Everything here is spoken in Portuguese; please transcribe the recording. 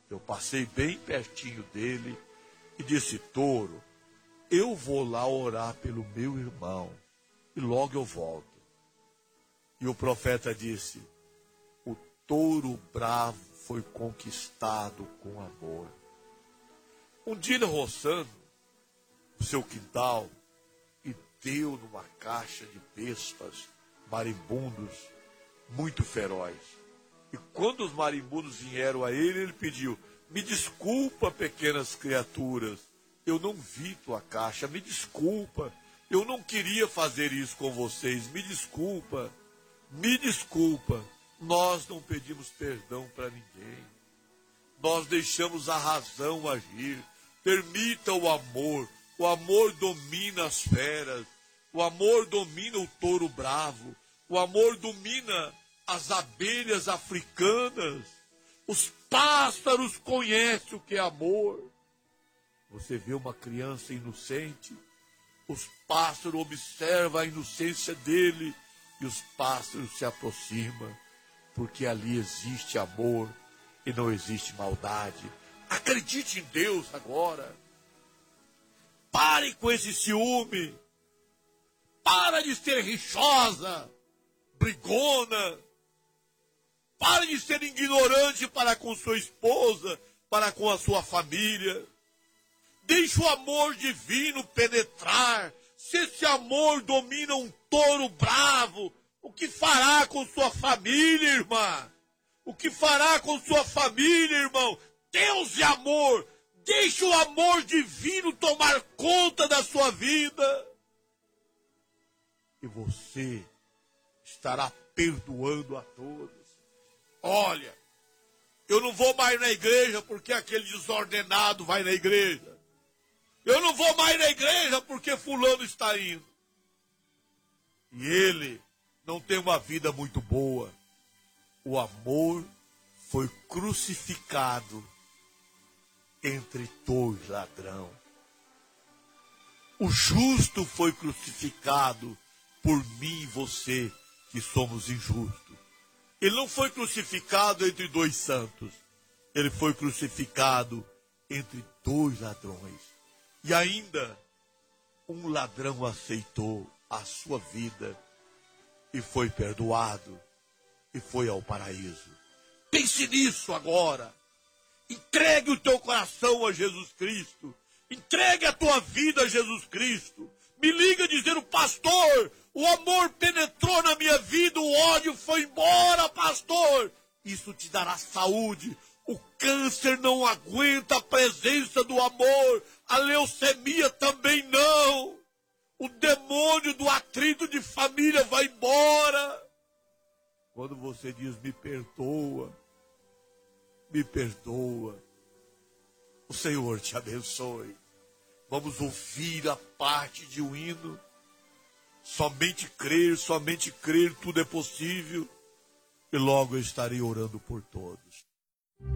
Eu passei bem pertinho dele e disse: touro, eu vou lá orar pelo meu irmão e logo eu volto. E o profeta disse: o touro bravo foi conquistado com amor. Um dia ele roçando o seu quintal e deu numa caixa de vespas, marimbundos, muito feroz. E quando os marimbundos vieram a ele, ele pediu: me desculpa, pequenas criaturas, eu não vi tua caixa, me desculpa, eu não queria fazer isso com vocês, me desculpa, nós não pedimos perdão para ninguém, nós deixamos a razão agir, permita o amor domina as feras, o amor domina o touro bravo, o amor domina as abelhas africanas, os pássaros conhecem o que é amor. Você vê uma criança inocente, os pássaros observam a inocência dele e os pássaros se aproximam, porque ali existe amor e não existe maldade. Acredite em Deus agora. Pare com esse ciúme. Para de ser rixosa, brigona. Pare de ser ignorante para com sua esposa, para com a sua família. Deixe o amor divino penetrar. Se esse amor domina um touro bravo, o que fará com sua família, irmã? O que fará com sua família, irmão? Deus é amor. Deixe o amor divino tomar conta da sua vida. E você estará perdoando a todos. Olha, eu não vou mais na igreja porque aquele desordenado vai na igreja. Eu não vou mais na igreja porque fulano está indo. E ele não tem uma vida muito boa. O amor foi crucificado entre dois ladrões. O justo foi crucificado por mim e você, que somos injustos. Ele não foi crucificado entre dois santos. Ele foi crucificado entre dois ladrões. E ainda, um ladrão aceitou a sua vida e foi perdoado e foi ao paraíso. Pense nisso agora. Entregue o teu coração a Jesus Cristo. Entregue a tua vida a Jesus Cristo. Me liga dizendo: pastor, o amor penetrou na minha vida, o ódio foi embora, pastor. Isso te dará saúde. O câncer não aguenta a presença do amor. A leucemia também não. O demônio do atrito de família vai embora. Quando você diz: me perdoa, o Senhor te abençoe. Vamos ouvir a parte de um hino. Somente crer, tudo é possível. E logo eu estarei orando por todos.